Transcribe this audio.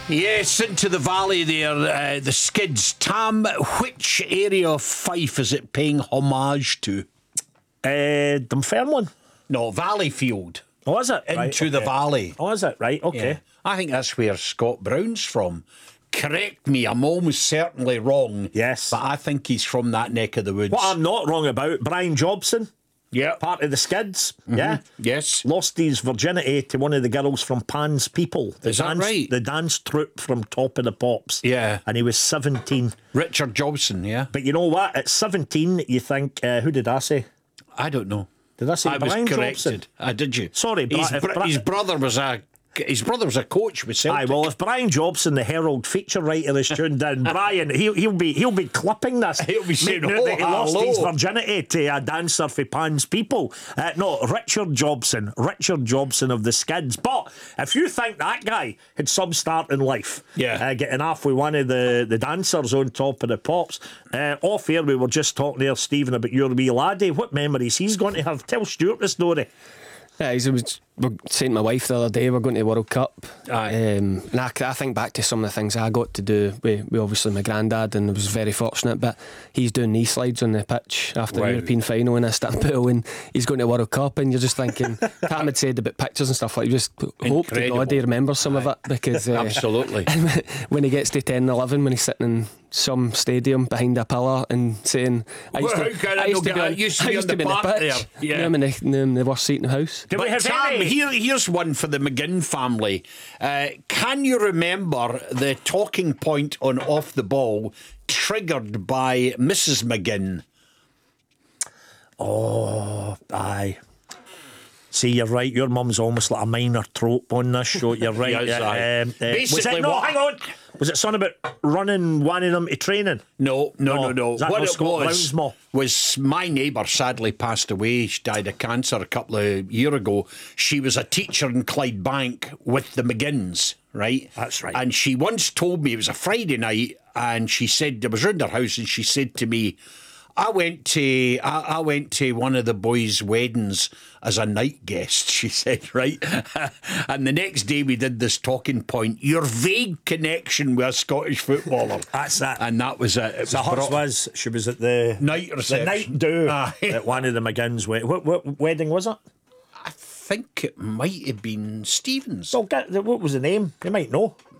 Yes, into the valley there, the Skids. Tam, which area of Fife is it paying homage to? Dunfermline. No, Valleyfield. Oh, is it? Into the valley. Oh, is it? Right, okay. Yeah. I think that's where Scott Brown's from. Correct me, I'm almost certainly wrong. Yes. But I think he's from that neck of the woods. What I'm not wrong about, Brian Jobson. Yeah. Part of the Skids. Yeah. Yes. Lost his virginity to one of the girls from Pan's People. Is that right? The dance troupe from Top of the Pops. Yeah. And he was 17. Richard Jobson, yeah. But you know what? At 17, you think, who did I say? I don't know. Did I say I Brian was corrected. Jobson? Did you? Sorry, his brother was a coach with Celtic. Aye, well, if Brian Jobson, the Herald feature writer, is tuned in, Brian, he'll be clipping this. He'll be saying, making out that he lost hello. his virginity to a dancer for Pan's People. No, Richard Jobson of the Skids. But if you think that guy had some start in life, getting off with one of the dancers on Top of the Pops, off air we were just talking there, Stephen, about your wee laddie. What memories he's going to have? Tell Stuart the story. Yeah, we're saying to my wife the other day we're going to the World Cup. Aye. And I think back to some of the things I got to do with obviously my granddad, and I was very fortunate, but he's doing knee slides on the pitch after the European final in Istanbul, and he's going to the World Cup, and you're just thinking, Tam had said about pictures and stuff, like you just hope to God he remembers some of it, because absolutely. when he gets to 10 11, when he's sitting in some stadium behind a pillar and saying, I used to be on the pitch. Yeah. I'm in the worst seat in the house. But Tam, here's one for the McGinn family. Can you remember the talking point on Off the Ball triggered by Mrs. McGinn? Oh, aye. See, you're right. Your mum's almost like a minor trope on this show. You're right. Yes, Basically, hang on. Was it something about running one of them to training? No. What it was my neighbour sadly passed away. She died of cancer a couple of years ago. She was a teacher in Clydebank with the McGinns, right? That's right. And she once told me, it was a Friday night, and she said, I was round her house, and she said to me, I went to one of the boys' weddings as a night guest, she said, right? And the next day we did this talking point, your vague connection with a Scottish footballer. That's that. And that was it. She was at the night reception. The night do at one of the McGinn's wedding. What wedding was it? I think it might have been Stevens. Well, what was the name? You might know.